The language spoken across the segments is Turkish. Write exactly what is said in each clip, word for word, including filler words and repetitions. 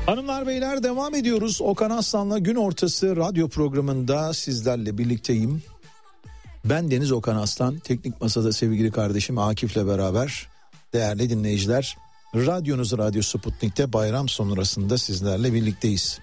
Hanımlar beyler, devam ediyoruz. Okan Aslan'la Gün Ortası radyo programında sizlerle birlikteyim. Ben Deniz Okan Aslan, teknik masada sevgili kardeşim Akif'le beraber. Değerli dinleyiciler, radyonuz Radyo Sputnik'te bayram sonrasında sizlerle birlikteyiz.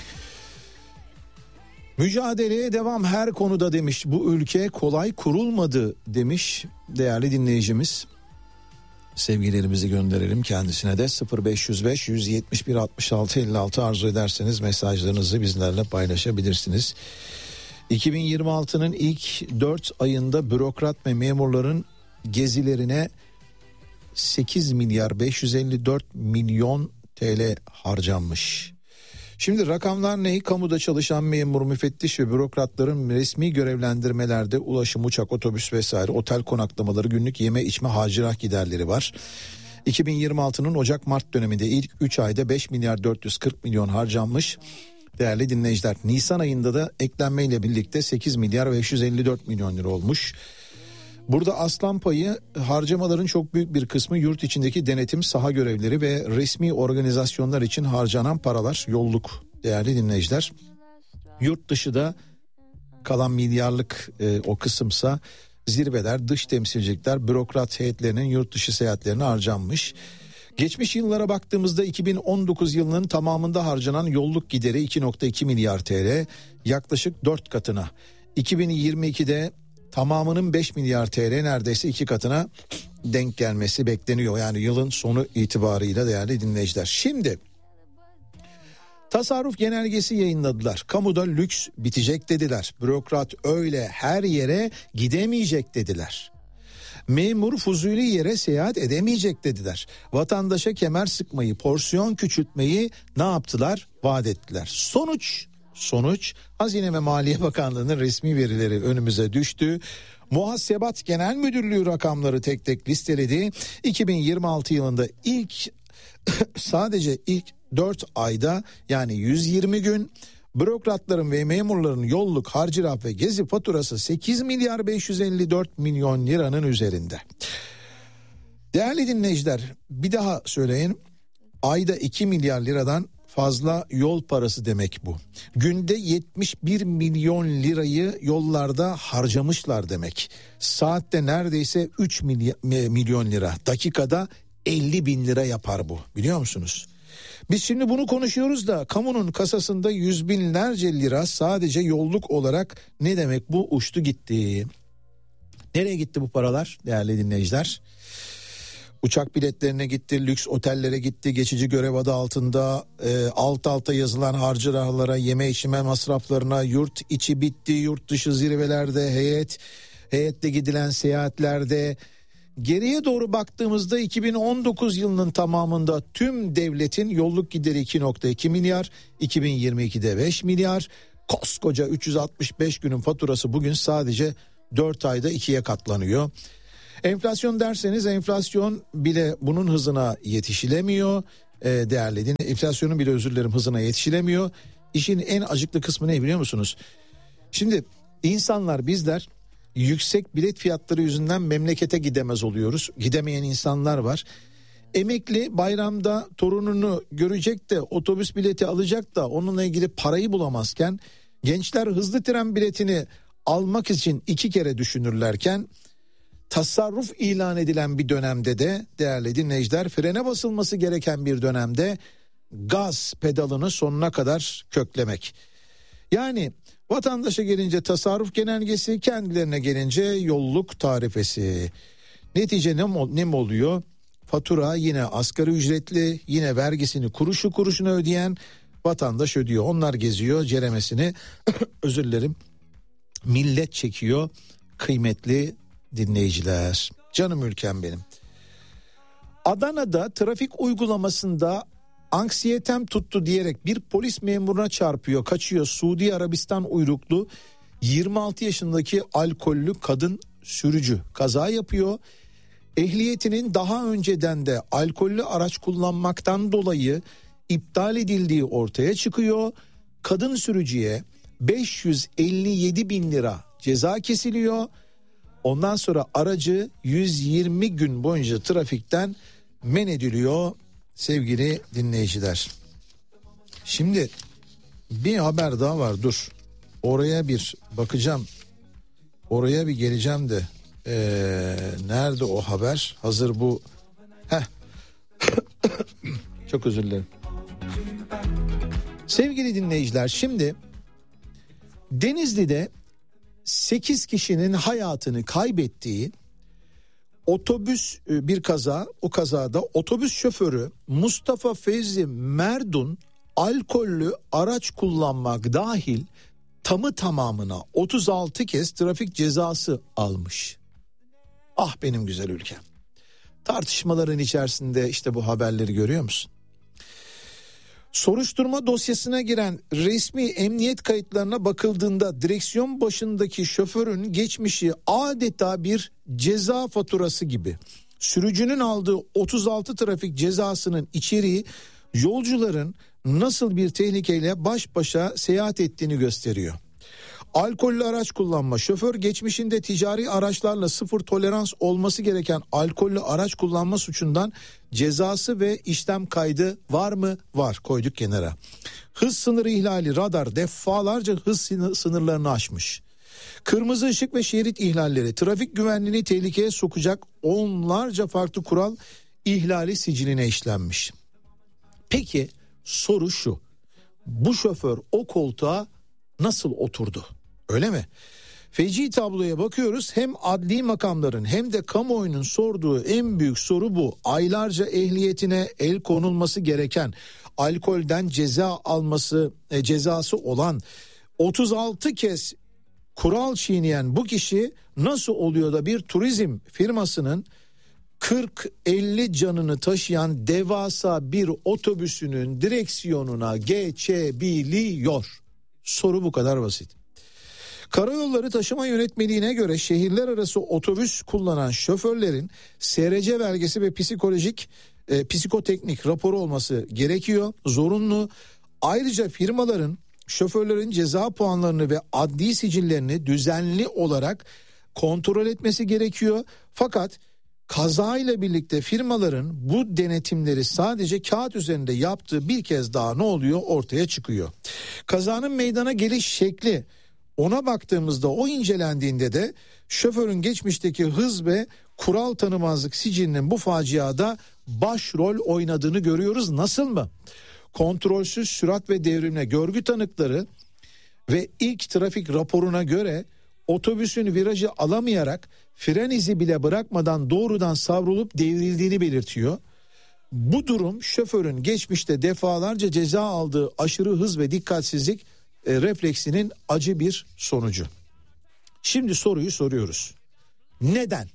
Mücadeleye devam her konuda demiş, bu ülke kolay kurulmadı demiş değerli dinleyicimiz. Sevgilerimizi gönderelim kendisine de. Sıfır beş yüz beş yüz yetmiş bir altmış altı elli altı arzu ederseniz mesajlarınızı bizlerle paylaşabilirsiniz. iki bin yirmi altının ilk dört ayında bürokrat ve memurların gezilerine sekiz milyar beş yüz elli dört milyon T L harcanmış. Şimdi rakamlar ne? Kamuda çalışan memur, müfettiş ve bürokratların resmi görevlendirmelerde ulaşım, uçak, otobüs vesaire, otel konaklamaları, günlük yeme içme, hacirat giderleri var. iki bin yirmi altının Ocak-Mart döneminde ilk üç ayda beş milyar dört yüz kırk milyon harcanmış. Değerli dinleyiciler, Nisan ayında da eklenmeyle birlikte sekiz milyar beş yüz elli dört milyon lira olmuş. Burada aslan payı, harcamaların çok büyük bir kısmı yurt içindeki denetim, saha görevleri ve resmi organizasyonlar için harcanan paralar, yolluk değerli dinleyiciler. Yurt dışı da kalan milyarlık e, o kısımsa zirveler, dış temsilcilikler, bürokrat heyetlerinin yurt dışı seyahatlerine harcanmış. Geçmiş yıllara baktığımızda iki bin on dokuz yılının tamamında harcanan yolluk gideri iki virgül iki milyar T L, yaklaşık dört katına. iki bin yirmi ikide tamamının beş milyar T L, neredeyse iki katına denk gelmesi bekleniyor. Yani yılın sonu itibarıyla değerli dinleyiciler. Şimdi tasarruf genelgesi yayınladılar. Kamuda lüks bitecek dediler. Bürokrat öyle her yere gidemeyecek dediler. Memur fuzuli yere seyahat edemeyecek dediler. Vatandaşa kemer sıkmayı, porsiyon küçültmeyi ne yaptılar? Vaat ettiler. Sonuç Sonuç Hazine ve Maliye Bakanlığı'nın resmi verileri önümüze düştü. Muhasebat Genel Müdürlüğü rakamları tek tek listeledi. iki bin yirmi altı yılında ilk sadece ilk dört ayda, yani yüz yirmi gün, bürokratların ve memurların yolluk, harcirat ve gezi faturası sekiz milyar beş yüz elli dört milyon liranın üzerinde. Değerli dinleyiciler, bir daha söyleyin, ayda iki milyar liradan fazla yol parası demek bu. Günde yetmiş bir milyon lirayı yollarda harcamışlar demek. Saatte neredeyse üç milyon lira. Dakikada elli bin lira yapar bu, biliyor musunuz? Biz şimdi bunu konuşuyoruz da kamunun kasasında yüz binlerce lira sadece yolluk olarak ne demek bu, uçtu gitti. Nereye gitti bu paralar değerli dinleyiciler? Uçak biletlerine gitti, lüks otellere gitti, geçici görev adı altında e, alt alta yazılan harcamalara, yeme içme masraflarına, yurt içi bitti, yurt dışı zirvelerde, heyet, heyetle gidilen seyahatlerde. Geriye doğru baktığımızda iki bin on dokuz yılının tamamında tüm devletin yolluk gideri iki virgül iki milyar, iki bin yirmi ikide beş milyar, koskoca üç yüz altmış beş günün faturası bugün sadece dört ayda ikiye katlanıyor. Enflasyon derseniz enflasyon bile bunun hızına yetişilemiyor. E, değerli din, enflasyonun bile özür dilerim hızına yetişilemiyor. İşin en acıklı kısmı ne biliyor musunuz? Şimdi insanlar, bizler yüksek bilet fiyatları yüzünden memlekete gidemez oluyoruz. Gidemeyen insanlar var. Emekli bayramda torununu görecek de otobüs bileti alacak da onunla ilgili parayı bulamazken, gençler hızlı tren biletini almak için iki kere düşünürlerken, tasarruf ilan edilen bir dönemde de değerli dinleyiciler, frene basılması gereken bir dönemde gaz pedalını sonuna kadar köklemek. Yani vatandaşa gelince tasarruf genelgesi, kendilerine gelince yolluk tarifesi. Netice ne, ne mi oluyor? Fatura yine asgari ücretli, yine vergisini kuruşu kuruşuna ödeyen vatandaş ödüyor. Onlar geziyor, ceremesini özür dilerim millet çekiyor. Kıymetli dinleyiciler, canım ülkem benim. Adana'da trafik uygulamasında anksiyetem tuttu diyerek bir polis memuruna çarpıyor, kaçıyor. Suudi Arabistan uyruklu yirmi altı yaşındaki alkollü kadın sürücü kaza yapıyor. Ehliyetinin daha önceden de alkollü araç kullanmaktan dolayı iptal edildiği ortaya çıkıyor. Kadın sürücüye beş yüz elli yedi bin lira ceza kesiliyor. Ondan sonra aracı yüz yirmi gün boyunca trafikten men ediliyor sevgili dinleyiciler. Şimdi bir haber daha var, dur. Oraya bir bakacağım. Oraya bir geleceğim de. Ee, nerede o haber? Hazır bu. Heh. Çok özür dilerim. Sevgili dinleyiciler, şimdi Denizli'de sekiz kişinin hayatını kaybettiği otobüs bir kaza, o kazada otobüs şoförü Mustafa Fevzi Merdun alkollü araç kullanmak dahil tamı tamamına otuz altı kez trafik cezası almış. Ah benim güzel ülkem. Tartışmaların içerisinde işte bu haberleri görüyor musun? Soruşturma dosyasına giren resmi emniyet kayıtlarına bakıldığında direksiyon başındaki şoförün geçmişi adeta bir ceza faturası gibi. Sürücünün aldığı otuz altı trafik cezasının içeriği yolcuların nasıl bir tehlikeyle baş başa seyahat ettiğini gösteriyor. Alkollü araç kullanma, şoför geçmişinde ticari araçlarla sıfır tolerans olması gereken alkollü araç kullanma suçundan cezası ve işlem kaydı var mı? Var, koyduk kenara. Hız sınırı ihlali, radar defalarca hız sınırlarını aşmış. Kırmızı ışık ve şerit ihlalleri, trafik güvenliğini tehlikeye sokacak onlarca farklı kural ihlali siciline işlenmiş. Peki soru şu: bu şoför o koltuğa nasıl oturdu? Öyle mi? Feci tabloya bakıyoruz. Hem adli makamların hem de kamuoyunun sorduğu en büyük soru bu. Aylarca ehliyetine el konulması gereken, alkolden ceza alması e, cezası olan, otuz altı kez kural çiğneyen bu kişi nasıl oluyor da bir turizm firmasının kırk elli canını taşıyan devasa bir otobüsünün direksiyonuna geçebiliyor? Soru bu kadar basit. Karayolları Taşıma Yönetmeliğine göre şehirler arası otobüs kullanan şoförlerin S R C belgesi ve psikolojik e, psikoteknik raporu olması gerekiyor, zorunlu. Ayrıca firmaların şoförlerin ceza puanlarını ve adli sicillerini düzenli olarak kontrol etmesi gerekiyor. Fakat kazayla birlikte firmaların bu denetimleri sadece kağıt üzerinde yaptığı bir kez daha ne oluyor? Ortaya çıkıyor. Kazanın meydana geliş şekli, ona baktığımızda, o incelendiğinde de şoförün geçmişteki hız ve kural tanımazlık sicilinin bu faciada başrol oynadığını görüyoruz. Nasıl mı? Kontrolsüz sürat ve devrimle görgü tanıkları ve ilk trafik raporuna göre otobüsün virajı alamayarak fren izi bile bırakmadan doğrudan savrulup devrildiğini belirtiyor. Bu durum şoförün geçmişte defalarca ceza aldığı aşırı hız ve dikkatsizlik e, refleksinin acı bir sonucu. Şimdi soruyu soruyoruz. Neden?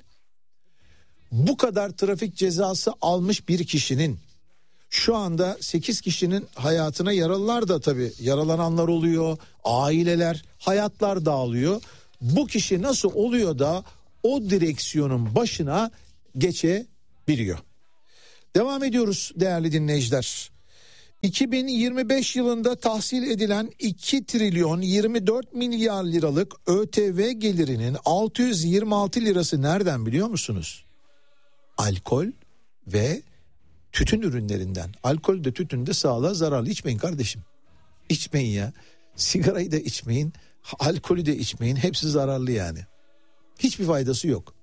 Bu kadar trafik cezası almış bir kişinin, şu anda sekiz kişinin hayatına, yaralılar da tabii, yaralananlar oluyor, aileler, hayatlar dağılıyor. Bu kişi nasıl oluyor da o direksiyonun başına geçebiliyor? Devam ediyoruz değerli dinleyiciler. iki bin yirmi beş yılında tahsil edilen iki trilyon yirmi dört milyar liralık ÖTV gelirinin altı yüz yirmi altı lirası nereden biliyor musunuz? Alkol ve tütün ürünlerinden. Alkol de tütün de sağlığa zararlı. İçmeyin kardeşim. İçmeyin ya. Sigarayı da içmeyin, alkolü de içmeyin. Hepsi zararlı yani. Hiçbir faydası yok.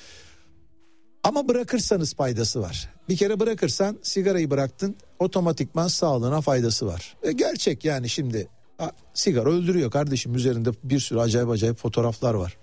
Ama bırakırsanız faydası var. Bir kere bırakırsan, sigarayı bıraktın, otomatikman sağlığına faydası var. E gerçek yani. Şimdi ha, sigara öldürüyor kardeşim, üzerinde bir sürü acayip acayip fotoğraflar var.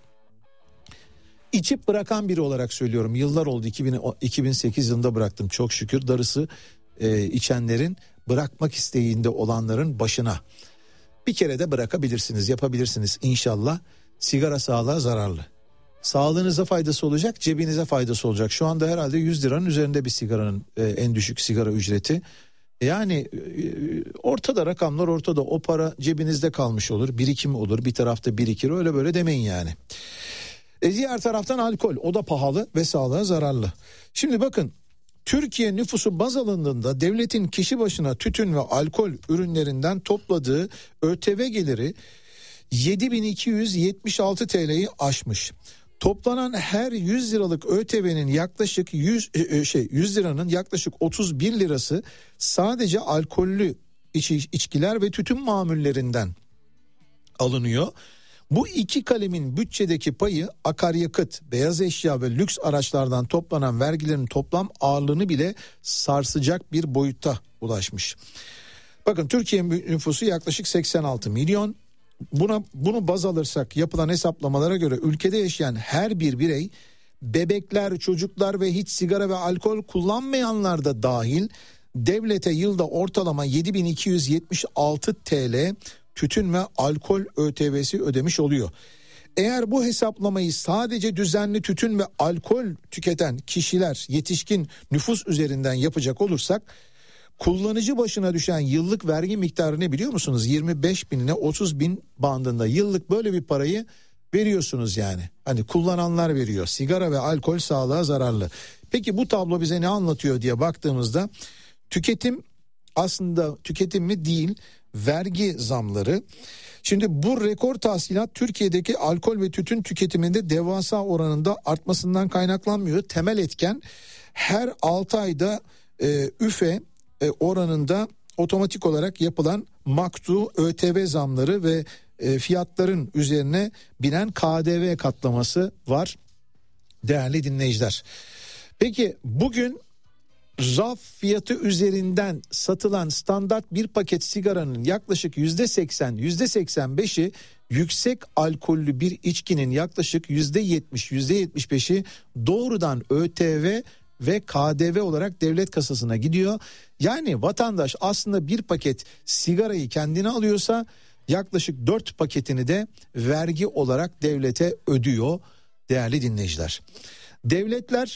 İçip bırakan biri olarak söylüyorum. Yıllar oldu, iki bin sekiz yılında bıraktım çok şükür. Darısı e, içenlerin, bırakmak isteğinde olanların başına. Bir kere de bırakabilirsiniz, yapabilirsiniz inşallah. Sigara sağlığa zararlı. Sağlığınıza faydası olacak, cebinize faydası olacak. Şu anda herhalde yüz liranın üzerinde bir sigaranın e, en düşük sigara ücreti. Yani e, ortada, rakamlar ortada. O para cebinizde kalmış olur, birikim olur, bir tarafta birikir, öyle böyle demeyin yani. E, diğer taraftan alkol, o da pahalı ve sağlığa zararlı. Şimdi bakın, Türkiye nüfusu baz alındığında devletin kişi başına tütün ve alkol ürünlerinden topladığı ÖTV geliri yedi bin iki yüz yetmiş altı T L'yi aşmış. Toplanan her yüz liralık ÖTV'nin yaklaşık yüz şey yüz liranın yaklaşık otuz bir lirası sadece alkollü iç, içkiler ve tütün mamullerinden alınıyor. Bu iki kalemin bütçedeki payı akaryakıt, beyaz eşya ve lüks araçlardan toplanan vergilerin toplam ağırlığını bile sarsacak bir boyuta ulaşmış. Bakın Türkiye'nin nüfusu yaklaşık seksen altı milyon. Buna bunu baz alırsak yapılan hesaplamalara göre ülkede yaşayan her bir birey, bebekler, çocuklar ve hiç sigara ve alkol kullanmayanlar da dahil, devlete yılda ortalama yedi bin iki yüz yetmiş altı TL tütün ve alkol ÖTV'si ödemiş oluyor. Eğer bu hesaplamayı sadece düzenli tütün ve alkol tüketen kişiler, yetişkin nüfus üzerinden yapacak olursak, kullanıcı başına düşen yıllık vergi miktarı ne biliyor musunuz? yirmi beş bin ile otuz bin bandında yıllık böyle bir parayı veriyorsunuz yani. Hani kullananlar veriyor. Sigara ve alkol sağlığa zararlı. Peki bu tablo bize ne anlatıyor diye baktığımızda, tüketim aslında tüketim mi değil, vergi zamları. Şimdi bu rekor tahsilat Türkiye'deki alkol ve tütün tüketiminde devasa oranında artmasından kaynaklanmıyor. Temel etken her altı ayda e, üfe e, oranında otomatik olarak yapılan maktu ÖTV zamları ve e, fiyatların üzerine binen K D V katlaması var değerli dinleyiciler. Peki bugün raf fiyatı üzerinden satılan standart bir paket sigaranın yaklaşık yüzde seksen, yüzde seksen beşi, yüksek alkollü bir içkinin yaklaşık yüzde yetmiş, yüzde yetmiş beşi doğrudan ÖTV ve K D V olarak devlet kasasına gidiyor. Yani vatandaş aslında bir paket sigarayı kendine alıyorsa yaklaşık dört paketini de vergi olarak devlete ödüyor değerli dinleyiciler. Devletler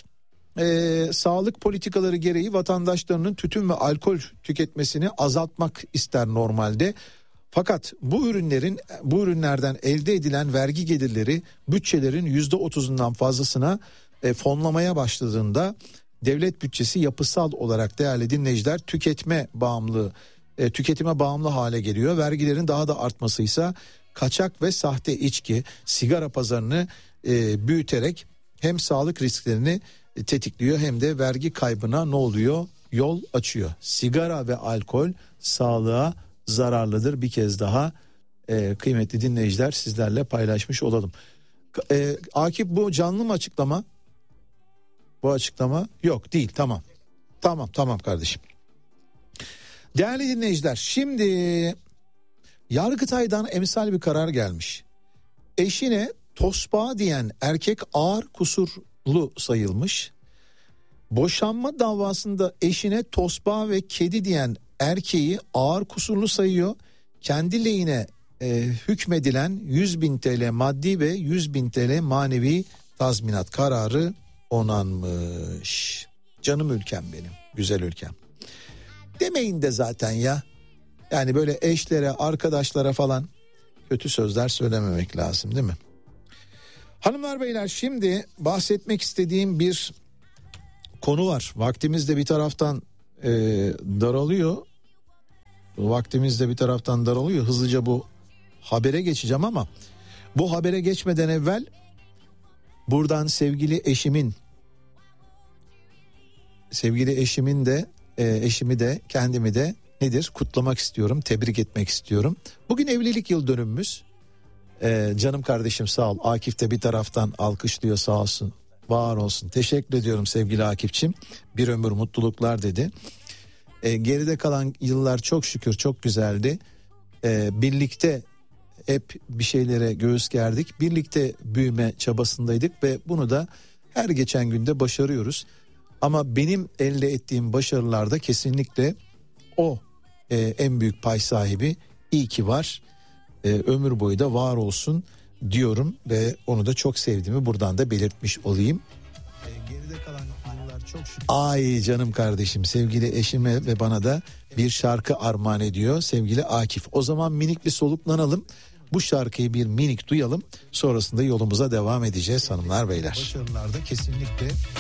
Ee, sağlık politikaları gereği vatandaşlarının tütün ve alkol tüketmesini azaltmak ister normalde. Fakat bu ürünlerin bu ürünlerden elde edilen vergi gelirleri bütçelerin yüzde otuzundan fazlasına e, fonlamaya başladığında devlet bütçesi yapısal olarak değerli dinleyiciler tüketme bağımlı e, tüketime bağımlı hale geliyor. Vergilerin daha da artmasıysa kaçak ve sahte içki, sigara pazarını e, büyüterek hem sağlık risklerini tetikliyor hem de vergi kaybına ne oluyor? Yol açıyor. Sigara ve alkol sağlığa zararlıdır. Bir kez daha e, kıymetli dinleyiciler sizlerle paylaşmış olalım. E, Akif, bu canlı mı açıklama? Bu açıklama yok değil, tamam. Tamam tamam kardeşim. Değerli dinleyiciler, şimdi Yargıtay'dan emsal bir karar gelmiş. Eşine tosbağa diyen erkek ağır kusurlu sayılmış. Boşanma davasında eşine tosbağa ve kedi diyen erkeği ağır kusurlu sayıyor. Kendi lehine e, hükmedilen yüz bin TL maddi ve yüz bin TL manevi tazminat kararı onanmış. Canım ülkem benim, güzel ülkem. Demeyin de zaten ya. Yani böyle eşlere, arkadaşlara falan kötü sözler söylememek lazım, değil mi? Hanımlar beyler, şimdi bahsetmek istediğim bir konu var. Vaktimiz de bir taraftan e, daralıyor. Vaktimiz de bir taraftan daralıyor. Hızlıca bu habere geçeceğim ama bu habere geçmeden evvel buradan sevgili eşimin sevgili eşimin de e, eşimi de kendimi de nedir kutlamak istiyorum, tebrik etmek istiyorum. Bugün evlilik yıl dönümümüz. Ee, canım kardeşim sağ ol. Akif de bir taraftan alkışlıyor, sağ olsun, var olsun. Teşekkür ediyorum sevgili Akif'ciğim. Bir ömür mutluluklar dedi. Ee, geride kalan yıllar çok şükür çok güzeldi. Ee, birlikte hep bir şeylere göğüs gerdik. Birlikte büyüme çabasındaydık ve bunu da her geçen günde başarıyoruz. Ama benim elde ettiğim başarılarda kesinlikle o e, en büyük pay sahibi. İyi ki var. Ee, ömür boyu da var olsun diyorum ve onu da çok sevdiğimi buradan da belirtmiş olayım. Ee, geride kalan yıllar çok şükür. Ay canım kardeşim, sevgili eşime ve bana da bir şarkı armağan ediyor sevgili Akif. O zaman minik bir soluklanalım. Bu şarkıyı bir minik duyalım. Sonrasında yolumuza devam edeceğiz hanımlar beyler. Başarılarda kesinlikle